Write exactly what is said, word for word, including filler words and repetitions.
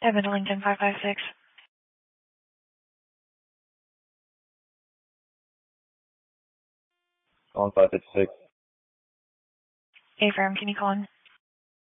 Evan Lincoln five five six. On five fifty-six. Affirm, can you call in?